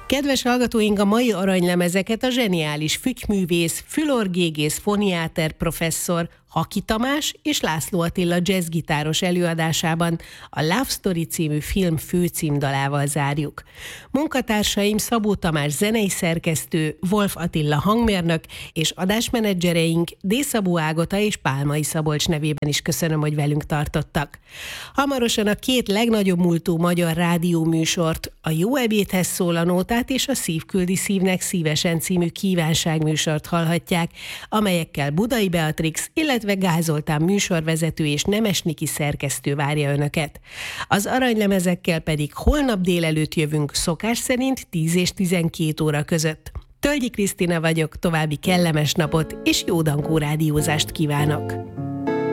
Kedves hallgatóink, a mai aranylemezeket a zseniális fügyművész, fülorgégész, foniáter professzor Haki Tamás és László Attila jazzgitáros előadásában a Love Story című film főcímdalával zárjuk. Munkatársaim Szabó Tamás zenei szerkesztő, Wolf Attila hangmérnök és adásmenedzsereink D. Szabó Ágota és Pálmai Szabolcs nevében is köszönöm, hogy velünk tartottak. Hamarosan a két legnagyobb múltú magyar rádióműsort, a Jó ebédhez szól a nótát és a Szív küldi szívnek szívesen című kívánságműsort hallhatják, amelyekkel Budai Beatrix, illetve Gál Zoltán műsorvezető és Nemes Niki szerkesztő várja önöket. Az aranylemezekkel pedig holnap délelőtt jövünk szokás szerint 10 és 12 óra között. Tölgyi Krisztina vagyok, további kellemes napot és jó dankó rádiózást kívánok!